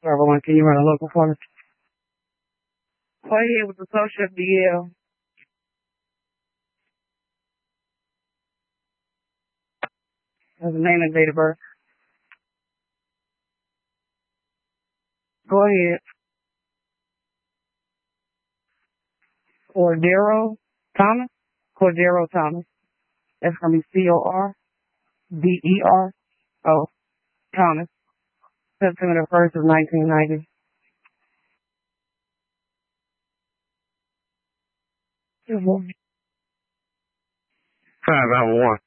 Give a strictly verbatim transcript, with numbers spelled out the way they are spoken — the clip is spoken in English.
Server one, can you run a local for me? Go ahead with the social D L. That's the name and date of birth. Go ahead. Cordero Thomas? Cordero Thomas. That's going to be C O R D E R O Thomas. September the first of nineteen ninety. Five hour one.